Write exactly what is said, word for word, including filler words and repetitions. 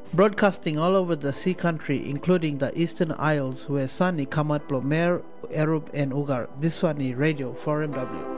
Broadcasting all over the sea country, including the Eastern Isles, where Sani Kamat Plomer, Erub and Ugar. This one is Radio four M W.